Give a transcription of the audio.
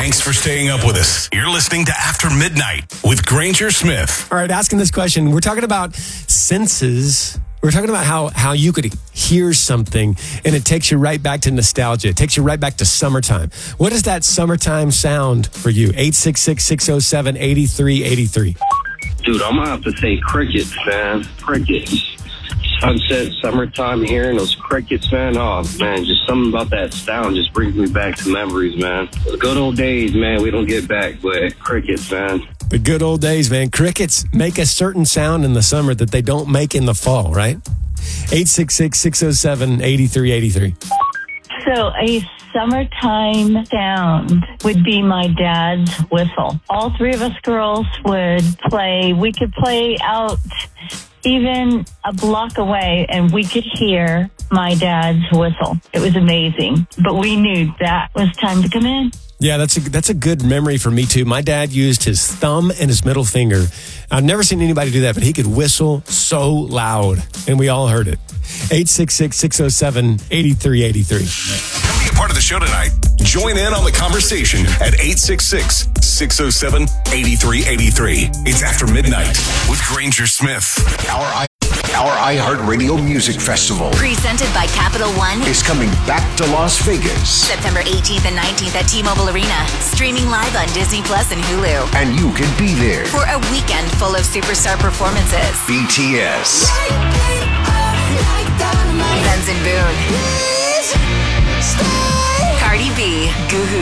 Thanks for staying up with us. You're listening to After Midnight with Granger Smith. All right, asking this question. We're talking about senses. We're talking about how you could hear something and it takes you right back to nostalgia. It takes you right back to summertime. What is that summertime sound for you? 866-607-8383. Dude, I'm going to have to say crickets, man. Crickets. Sunset, summertime, hearing those crickets, man. Oh, man, just something about that sound just brings me back to memories, man. The good old days, man, we don't get back, but crickets, man. The good old days, man. Crickets make a certain sound in the summer that they don't make in the fall, right? 866-607-8383. So a summertime sound would be my dad's whistle. All three of us girls would play. We could play out even a block away and we could hear my dad's whistle. It was amazing. But we knew that was time to come in. Yeah, that's a good memory for me, too. My dad used his thumb and his middle finger. I've never seen anybody do that, but he could whistle so loud, and we all heard it. 866-607-8383. Come be a part of the show tonight. Join in on the conversation at 866-607-8383. It's After Midnight with Granger Smith. Our iHeartRadio Music Festival, presented by Capital One, is coming back to Las Vegas. September 18th and 19th at T-Mobile Arena. Streaming live on Disney Plus and Hulu. And you can be there For a weekend full of superstar performances. BTS, Benson Boone, Cardi B, Goo Goo